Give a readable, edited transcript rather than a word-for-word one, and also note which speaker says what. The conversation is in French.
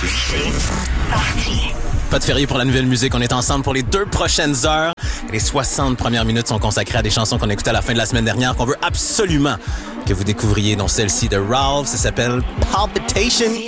Speaker 1: Pas de férié pour la nouvelle musique. On est ensemble pour les 2 prochaines heures. Les 60 premières minutes sont consacrées à des chansons qu'on écoutait à la fin de la semaine dernière, qu'on veut absolument que vous découvriez, dont celle-ci de Ralph. Ça s'appelle Palpitation.